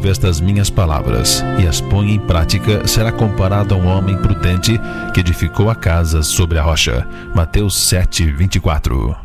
ouve estas minhas palavras e as põe em prática, será comparado a um homem prudente que edificou a casa sobre a rocha. Mateus 7:24.